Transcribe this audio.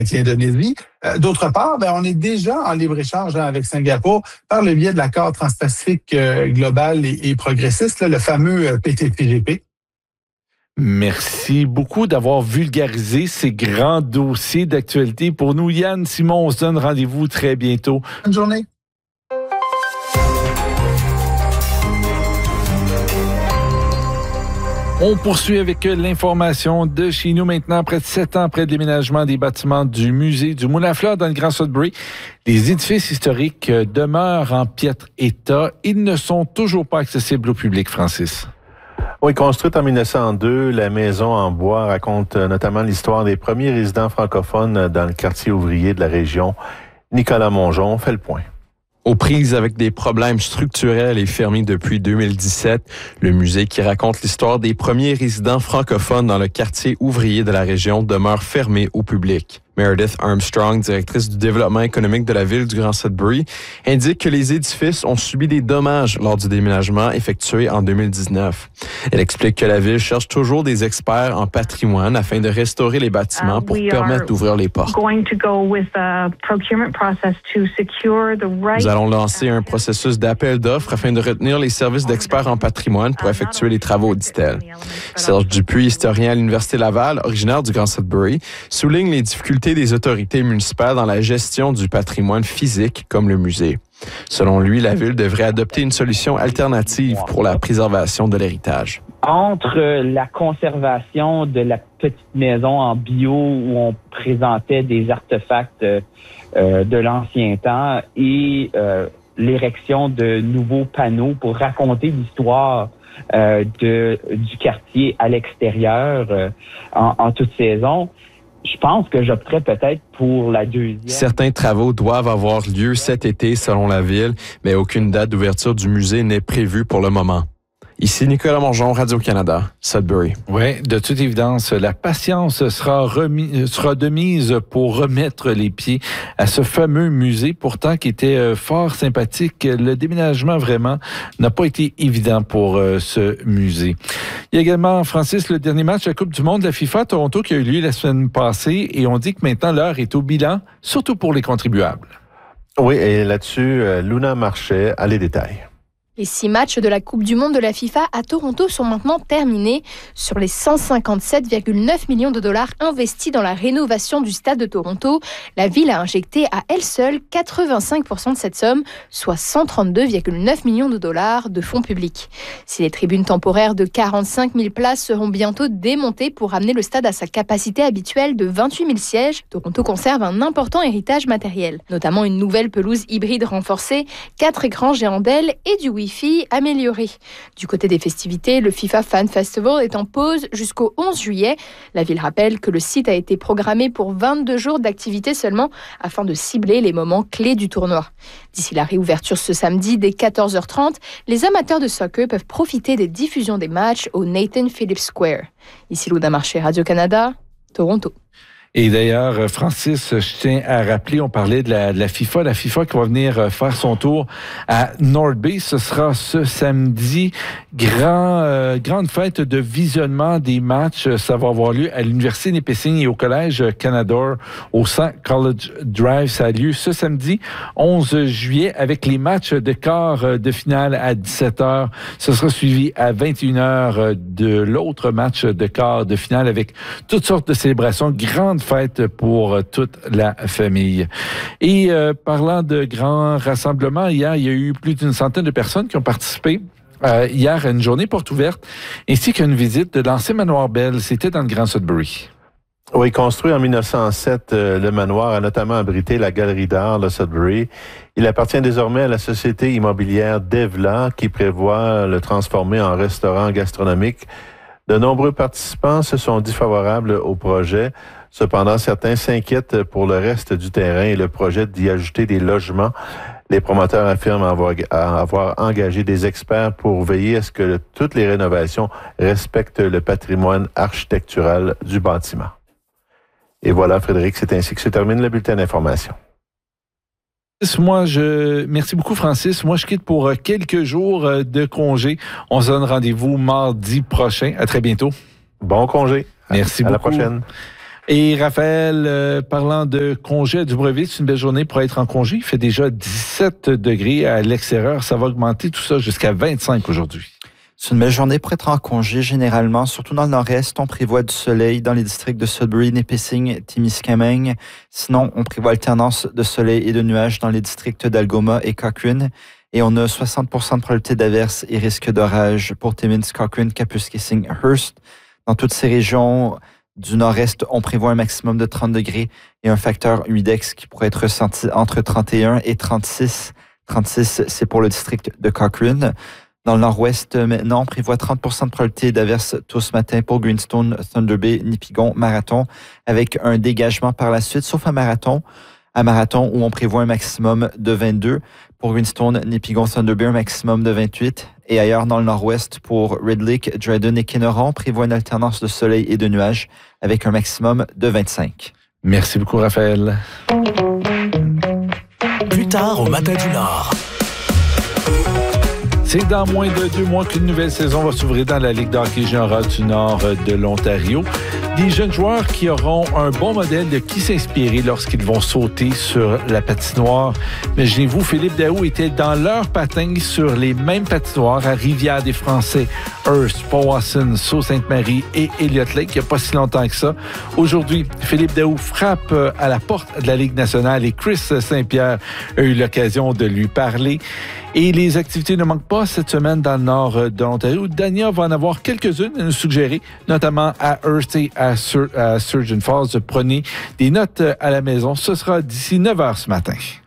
d'Indonésie. D'autre part, on est déjà en libre-échange avec Singapour par le biais de l'accord transpacifique global et progressiste, le fameux PTPGP. Merci beaucoup d'avoir vulgarisé ces grands dossiers d'actualité pour nous. Yann Simon, on se donne rendez-vous très bientôt. Bonne journée. On poursuit avec l'information de chez nous maintenant. Près de 7 ans après le déménagement des bâtiments du musée du Moulin à Fleurs dans le Grand Sudbury, les édifices historiques demeurent en piètre état. Ils ne sont toujours pas accessibles au public, Francis. Oui, construite en 1902, la maison en bois raconte notamment l'histoire des premiers résidents francophones dans le quartier ouvrier de la région. Nicolas Mongeon fait le point. Aux prises avec des problèmes structurels et fermé depuis 2017, le musée qui raconte l'histoire des premiers résidents francophones dans le quartier ouvrier de la région demeure fermé au public. Meredith Armstrong, directrice du développement économique de la ville du Grand Sudbury, indique que les édifices ont subi des dommages lors du déménagement effectué en 2019. Elle explique que la ville cherche toujours des experts en patrimoine afin de restaurer les bâtiments pour permettre d'ouvrir les portes. Nous allons lancer un processus d'appel d'offres afin de retenir les services d'experts en patrimoine pour effectuer les travaux, dit-elle. Serge Dupuis, historien à l'Université Laval, originaire du Grand Sudbury, souligne les difficultés des autorités municipales dans la gestion du patrimoine physique comme le musée. Selon lui, la ville devrait adopter une solution alternative pour la préservation de l'héritage. Entre la conservation de la petite maison en bio où on présentait des artefacts de l'ancien temps et l'érection de nouveaux panneaux pour raconter l'histoire du quartier à l'extérieur en toute saison, je pense que j'opterais peut-être pour la deuxième. Certains travaux doivent avoir lieu cet été selon la ville, mais aucune date d'ouverture du musée n'est prévue pour le moment. Ici Nicolas Mongeon, Radio-Canada, Sudbury. Oui, de toute évidence, la patience sera de mise pour remettre les pieds à ce fameux musée, pourtant qui était fort sympathique. Le déménagement, vraiment, n'a pas été évident pour ce musée. Il y a également, Francis, le dernier match de la Coupe du monde de la FIFA à Toronto qui a eu lieu la semaine passée et on dit que maintenant l'heure est au bilan, surtout pour les contribuables. Oui, et là-dessus, Luna Marchais a les détails. Les 6 matchs de la Coupe du monde de la FIFA à Toronto sont maintenant terminés. Sur les 157,9 millions de dollars investis dans la rénovation du stade de Toronto, la ville a injecté à elle seule 85% de cette somme, soit 132,9 millions de dollars de fonds publics. Si les tribunes temporaires de 45 000 places seront bientôt démontées pour ramener le stade à sa capacité habituelle de 28 000 sièges, Toronto conserve un important héritage matériel, notamment une nouvelle pelouse hybride renforcée, 4 écrans géants d'ailes et du Wi-Fi amélioré. Du côté des festivités, le FIFA Fan Festival est en pause jusqu'au 11 juillet. La ville rappelle que le site a été programmé pour 22 jours d'activité seulement afin de cibler les moments clés du tournoi. D'ici la réouverture ce samedi dès 14h30, les amateurs de soccer peuvent profiter des diffusions des matchs au Nathan Phillips Square. Ici Luna Marchais, Radio-Canada, Toronto. Et d'ailleurs, Francis, je tiens à rappeler, on parlait de la FIFA. La FIFA qui va venir faire son tour à North Bay. Ce sera ce samedi. Grande fête de visionnement des matchs. Ça va avoir lieu à l'Université Nipissing et au Collège Canadore au 100 College Drive. Ça a lieu ce samedi, 11 juillet, avec les matchs de quart de finale à 17h. Ce sera suivi à 21h de l'autre match de quart de finale avec toutes sortes de célébrations. Grande fête pour toute la famille. Et parlant de grands rassemblements, hier, il y a eu plus d'une centaine de personnes qui ont participé hier à une journée porte ouverte, ainsi qu'à une visite de l'ancien manoir Bell. C'était dans le Grand Sudbury. Oui, construit en 1907, le manoir a notamment abrité la galerie d'art de Sudbury. Il appartient désormais à la société immobilière Devla qui prévoit le transformer en restaurant gastronomique. De nombreux participants se sont dit favorables au projet. Cependant, certains s'inquiètent pour le reste du terrain et le projet d'y ajouter des logements. Les promoteurs affirment avoir engagé des experts pour veiller à ce que toutes les rénovations respectent le patrimoine architectural du bâtiment. Et voilà, Frédéric, c'est ainsi que se termine le bulletin d'information. Merci beaucoup, Francis. Moi, je quitte pour quelques jours de congé. On se donne rendez-vous mardi prochain. À très bientôt. Bon congé. Merci beaucoup. À la prochaine. Et Raphaël, parlant de congé à Dubreuilville, c'est une belle journée pour être en congé. Il fait déjà 17 degrés à l'extérieur. Ça va augmenter tout ça jusqu'à 25 aujourd'hui. C'est une belle journée pour être en congé généralement, surtout dans le nord-est. On prévoit du soleil dans les districts de Sudbury, Nipissing, Témiscamingue. Sinon, on prévoit alternance de soleil et de nuages dans les districts d'Algoma et Cochrane. Et on a 60 de probabilité d'averse et risque d'orage pour Timmins, Cochrane, Kapuskasing, Hearst. Dans toutes ces régions du nord-est, on prévoit un maximum de 30 degrés et un facteur humidex qui pourrait être ressenti entre 31 et 36. 36, c'est pour le district de Cochrane. Dans le nord-ouest, maintenant, on prévoit 30 de probabilité d'averse tôt ce matin pour Greenstone, Thunder Bay, Nipigon, Marathon, avec un dégagement par la suite, sauf à Marathon où on prévoit un maximum de 22. Pour Greenstone, Nipigon, Thunder Bay, un maximum de 28. Et ailleurs dans le nord-ouest, pour Red Lake, Dryden et Kenneron, on prévoit une alternance de soleil et de nuages avec un maximum de 25. Merci beaucoup, Raphaël. Plus tard au Matin du Nord. C'est dans moins de 2 mois qu'une nouvelle saison va s'ouvrir dans la Ligue de hockey junior du nord de l'Ontario. Des jeunes joueurs qui auront un bon modèle de qui s'inspirer lorsqu'ils vont sauter sur la patinoire. Imaginez-vous, Philippe Daou était dans leur patin sur les mêmes patinoires à Rivière-des-Français, Hearst, Powassan, Sault-Sainte-Marie et Elliott Lake, il n'y a pas si longtemps que ça. Aujourd'hui, Philippe Daou frappe à la porte de la Ligue nationale et Chris Saint-Pierre a eu l'occasion de lui parler. Et les activités ne manquent pas cette semaine dans le nord de l'Ontario. Dania va en avoir quelques-unes à nous suggérer, notamment à Hearst et à Surgeon Falls. Prenez des notes à la maison. Ce sera d'ici 9h ce matin.